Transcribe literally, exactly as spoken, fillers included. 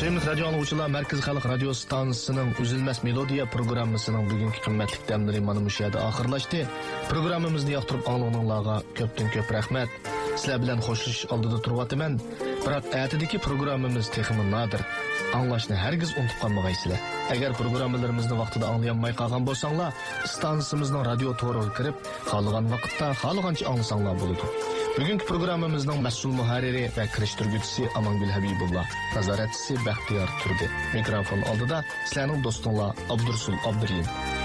Sevimli radyo anlıqçılar, Merkez Xalq Radio Stansiyasının Üzülməz Melodiya programmasının bugünkü qimmatli dəmləri mana bu yerdə axırlaşdı. Programmamızı yaxtırıb anlığınlarga köpdən köp rəhmət. Sizlər bilan xoşluş aldıda turvatıman. Biroq ətidəki programmamız texmi nadir. Anlaşını hərgiz unutub qalmağaysızlar. Əgər proqramlarımızı vaxtında anlayanmay qalğan bolsanglar, stansiyamızın radio toruğa kirib, xalığan vaqtda, xalığanca anlasanglar boludu. Bugünkü programmamızın məsul muharriri və kirişdirgüçüsü Amangül Habibullah, nazaratçısı Bəxtiyar Turdi. Mikrofon aldıda sizlərning dostunlar Abdursul Abduriyim.